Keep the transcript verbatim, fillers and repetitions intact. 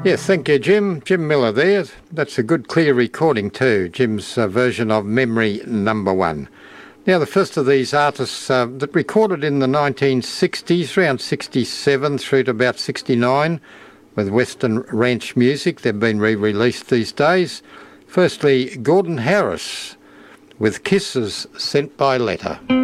Yes, thank you, Jim. Jim Miller there. That's a good, clear recording too, Jim's uh, version of Memory Number One. Now, the first of these artists uh, that recorded in the nineteen sixties, around sixty-seven through to about sixty-nine, with Western Ranch music. They've been re-released these days. Firstly, Gordon Harris with Kisses Sent by Letter.